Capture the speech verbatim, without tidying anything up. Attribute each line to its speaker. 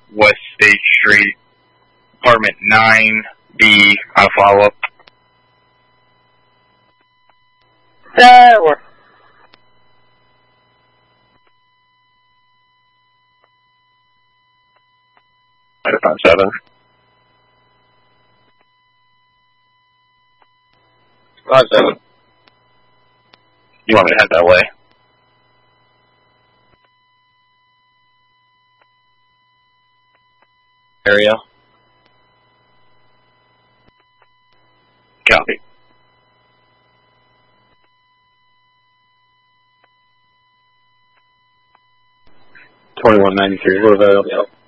Speaker 1: West State Street, apartment nine B, on a follow-up.
Speaker 2: That works.
Speaker 3: Five seven.
Speaker 2: Five seven.
Speaker 3: You want me to head that way? Area. Copy. Twenty-one ninety-three. What about? Yep.